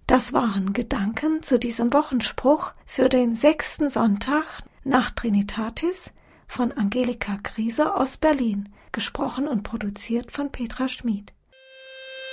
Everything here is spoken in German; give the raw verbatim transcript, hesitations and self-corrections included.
Das waren Gedanken zu diesem Wochenspruch für den sechsten Sonntag nach Trinitatis von Angelika Griese aus Berlin, gesprochen und produziert von Petra Schmid.